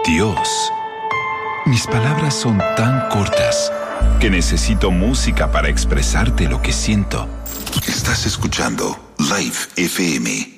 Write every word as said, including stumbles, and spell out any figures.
Dios. Mis palabras son tan cortas que necesito música para expresarte lo que siento. Estás escuchando Live F M.